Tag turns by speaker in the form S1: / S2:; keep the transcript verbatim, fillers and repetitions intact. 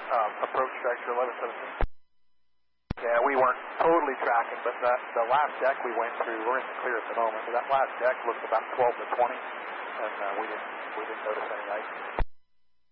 S1: um, approach structure eleven seventeen. Yeah, we weren't totally tracking, but that, the last deck we went through, we're in the clear at the moment, but that last deck looked about twelve to twenty, and uh, we didn't we didn't notice any ice.